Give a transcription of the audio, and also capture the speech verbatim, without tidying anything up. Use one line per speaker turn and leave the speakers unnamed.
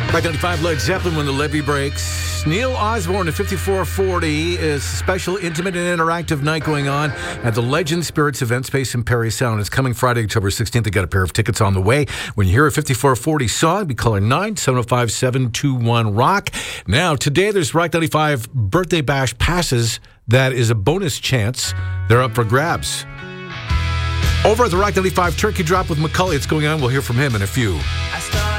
Rock ninety-five, Led Zeppelin when the levee breaks. Neil Osborne at fifty-four forty is a special, intimate, and interactive night going on at the Legend Spirits event space in Parry Sound. It's coming Friday, October sixteenth. They got a pair of tickets on the way. When you hear a fifty-four forty song, be caller nine seven oh five, seven two one, rock. Now, today there's Rock ninety-five Birthday Bash passes. That is a bonus chance. They're up for grabs. Over at the Rock ninety-five Turkey Drop with McCully, it's going on. We'll hear from him in a few.